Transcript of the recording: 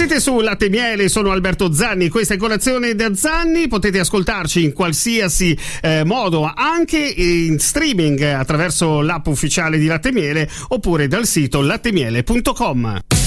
Siete su Latte e Miele, sono Alberto Zanni, questa è Colazione da Zanni, potete ascoltarci in qualsiasi modo, anche in streaming attraverso l'app ufficiale di Latte e Miele oppure dal sito lattemiele.com.